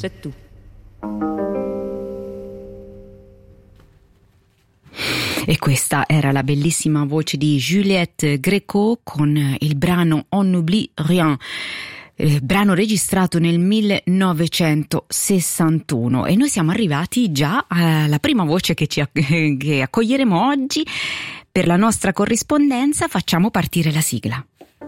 c'est tout. E questa era la bellissima voce di Juliette Gréco con il brano On n'oublie rien, brano registrato nel 1961, e noi siamo arrivati già alla prima voce che accoglieremo oggi. Per la nostra corrispondenza facciamo partire la sigla.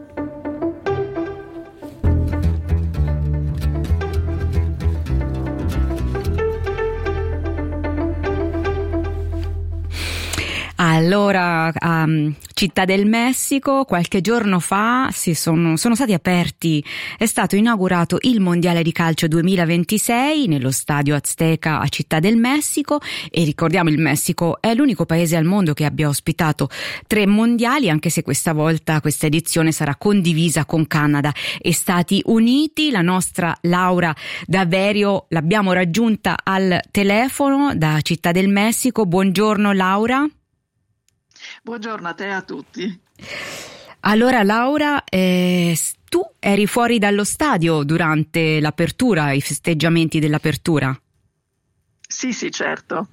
Allora, a Città del Messico qualche giorno fa sono stati aperti, è stato inaugurato il Mondiale di Calcio 2026 nello Stadio Azteca a Città del Messico, e ricordiamo il Messico è l'unico paese al mondo che abbia ospitato 3 mondiali, anche se questa volta questa edizione sarà condivisa con Canada e Stati Uniti. La nostra Laura Daverio l'abbiamo raggiunta al telefono da Città del Messico. Buongiorno Laura. Buongiorno a te e a tutti. Allora Laura, tu eri fuori dallo stadio durante l'apertura, i festeggiamenti dell'apertura? Sì, certo.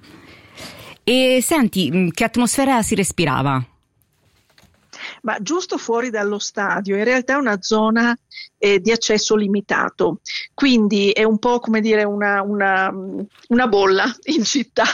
E senti, che atmosfera si respirava? Ma giusto fuori dallo stadio, in realtà è una zona di accesso limitato, quindi è un po' come dire una bolla in città,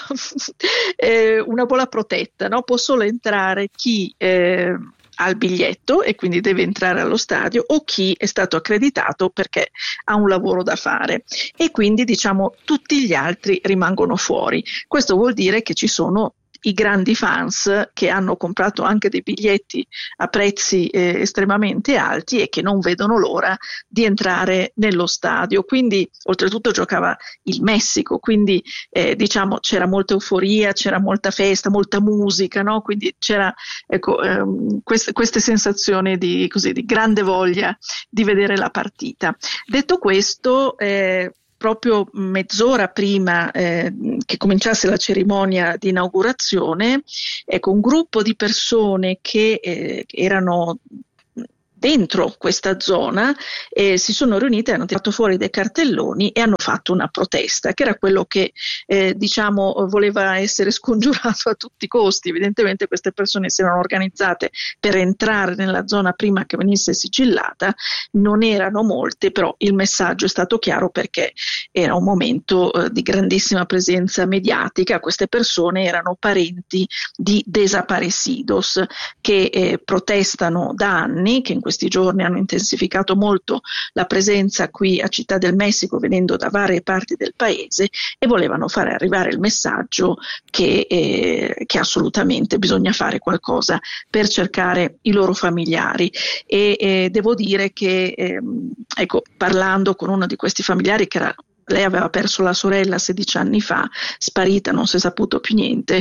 una bolla protetta, no? Può solo entrare chi ha il biglietto e quindi deve entrare allo stadio, o chi è stato accreditato perché ha un lavoro da fare, e quindi diciamo tutti gli altri rimangono fuori. Questo vuol dire che ci sono i grandi fans che hanno comprato anche dei biglietti a prezzi estremamente alti e che non vedono l'ora di entrare nello stadio. Quindi oltretutto giocava il Messico, quindi diciamo c'era molta euforia, c'era molta festa, molta musica, no? Quindi c'era queste sensazioni di grande voglia di vedere la partita. Detto questo, proprio mezz'ora prima che cominciasse la cerimonia di inaugurazione, un gruppo di persone che erano dentro questa zona si sono riunite, hanno tirato fuori dei cartelloni e hanno fatto una protesta, che era quello che voleva essere scongiurato a tutti i costi. Evidentemente queste persone si erano organizzate per entrare nella zona prima che venisse sigillata, non erano molte, però il messaggio è stato chiaro perché era un momento di grandissima presenza mediatica. Queste persone erano parenti di desaparecidos che protestano da anni, che in questi giorni hanno intensificato molto la presenza qui a Città del Messico, venendo da varie parti del paese, e volevano fare arrivare il messaggio che assolutamente bisogna fare qualcosa per cercare i loro familiari. E devo dire che parlando con uno di questi familiari, lei aveva perso la sorella 16 anni fa, sparita, non si è saputo più niente.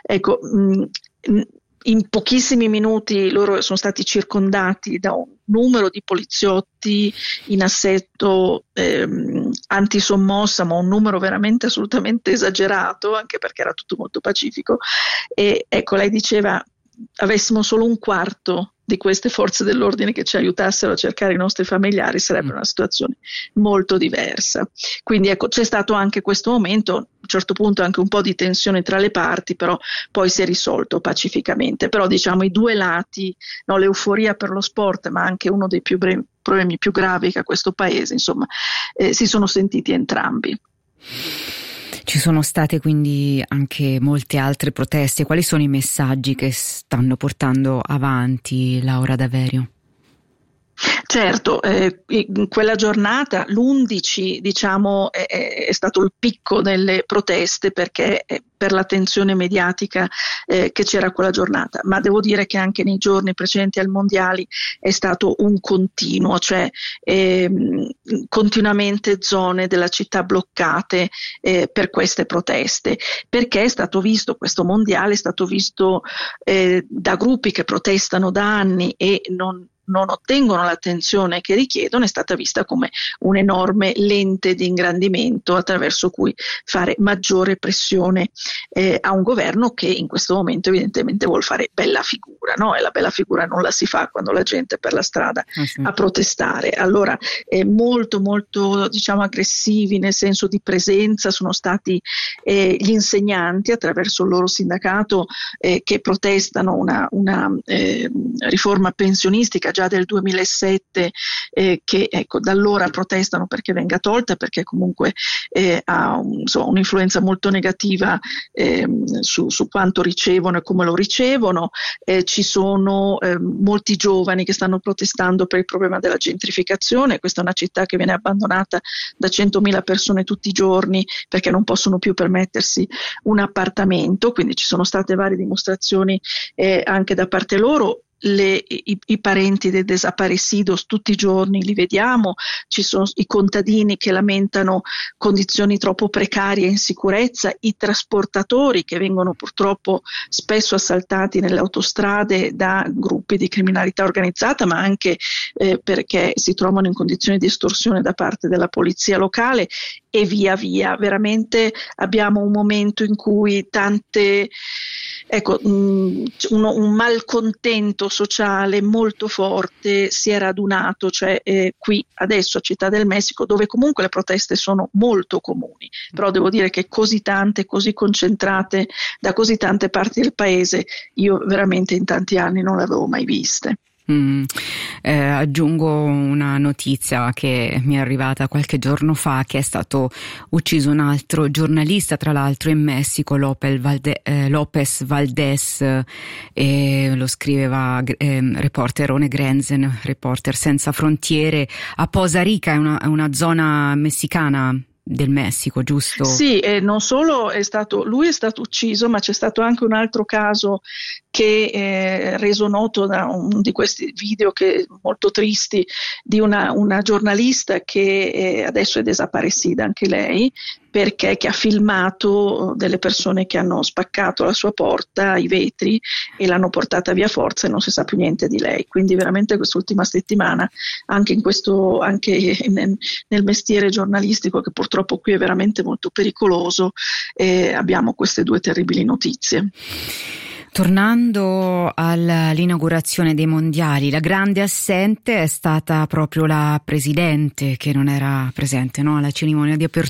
In pochissimi minuti loro sono stati circondati da un numero di poliziotti in assetto antisommossa, ma un numero veramente assolutamente esagerato, anche perché era tutto molto pacifico. E lei diceva: avessimo solo un quarto di queste forze dell'ordine che ci aiutassero a cercare i nostri familiari, sarebbe una situazione molto diversa. Quindi c'è stato anche questo momento, a un certo punto anche un po' di tensione tra le parti, però poi si è risolto pacificamente. Però diciamo i due lati, no, l'euforia per lo sport, ma anche uno dei problemi più gravi che ha questo paese, insomma, si sono sentiti entrambi. Ci sono state quindi anche molte altre proteste. Quali sono i messaggi che stanno portando avanti, Laura Daverio? Certo, in quella giornata, l'11, è stato il picco delle proteste perché per la tensione mediatica che c'era quella giornata, ma devo dire che anche nei giorni precedenti ai mondiali è stato un continuo, cioè continuamente zone della città bloccate per queste proteste, perché è stato visto, questo mondiale è stato visto da gruppi che protestano da anni e non non ottengono l'attenzione che richiedono, è stata vista come un'enorme lente di ingrandimento attraverso cui fare maggiore pressione a un governo che in questo momento evidentemente vuol fare bella figura, no? E la bella figura non la si fa quando la gente è per la strada a protestare. Allora molto molto aggressivi nel senso di presenza sono stati gli insegnanti attraverso il loro sindacato che protestano una riforma pensionistica già del 2007 che da allora protestano perché venga tolta, perché comunque ha un'influenza molto negativa su quanto ricevono e come lo ricevono. Ci sono molti giovani che stanno protestando per il problema della gentrificazione. Questa è una città che viene abbandonata da 100.000 persone tutti i giorni perché non possono più permettersi un appartamento, quindi ci sono state varie dimostrazioni anche da parte loro. I parenti dei desaparecidos tutti i giorni li vediamo, ci sono i contadini che lamentano condizioni troppo precarie e insicurezza, i trasportatori che vengono purtroppo spesso assaltati nelle autostrade da gruppi di criminalità organizzata, ma anche perché si trovano in condizioni di estorsione da parte della polizia locale e via via. Veramente abbiamo un momento in cui un malcontento sociale molto forte si è radunato, cioè qui adesso a Città del Messico, dove comunque le proteste sono molto comuni, però devo dire che così tante, così concentrate da così tante parti del paese, io veramente in tanti anni non le avevo mai viste. Aggiungo una notizia che mi è arrivata qualche giorno fa, che è stato ucciso un altro giornalista, tra l'altro in Messico, López Valdés, lo scriveva reporter One Grenzen, Reporter Senza Frontiere, a Poza Rica, è una zona messicana del Messico, giusto? Sì, e non solo lui è stato ucciso, ma c'è stato anche un altro caso che è reso noto da uno di questi video molto tristi di una giornalista che adesso è desaparecida anche lei, perché che ha filmato delle persone che hanno spaccato la sua porta, i vetri, e l'hanno portata via forza e non si sa più niente di lei. Quindi veramente quest'ultima settimana, anche nel mestiere giornalistico, che purtroppo qui è veramente molto pericoloso, abbiamo queste due terribili notizie. Tornando all'inaugurazione dei mondiali, la grande assente è stata proprio la presidente, che non era presente, no, alla cerimonia di apertura.